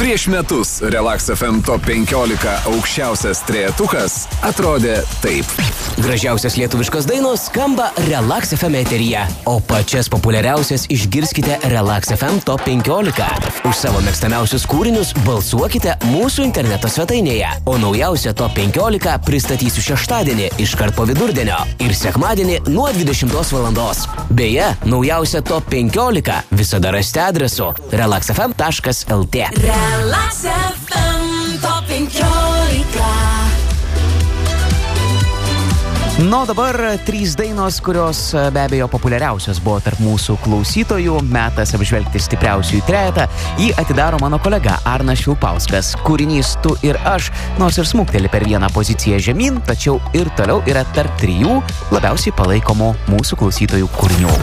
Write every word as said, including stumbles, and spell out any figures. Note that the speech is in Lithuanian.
Prieš metus Relax F M Top penkiolika aukščiausias trejetukas atrodė taip. Gražiausias lietuviškos dainos skamba Relax F M eteryje, o pačias populiariausias išgirskite Relax F M Top penkiolika. Už savo mėgstamiausius kūrinius balsuokite mūsų interneto svetainėje, o naujausią Top penkiolika pristatysiu šeštadienį iškart po vidurdienio ir sekmadienį nuo dvidešimtos valandos. Beje, naujausią Top penkiolika visada rasite adresu relax f m taškas l t. Relax F M Top penkiolika. Nu, dabar trys dainos, kurios be abejo populiariausios buvo tarp mūsų klausytojų. Metas apžvelgti stipriausiųjų trejetą. Jį atidaro mano kolega Arnas Švilpauskas. Kūrinys Tu ir aš, nors ir smukteli per vieną poziciją žemyn, tačiau ir toliau yra tarp trijų labiausiai palaikomų mūsų klausytojų kūrinių.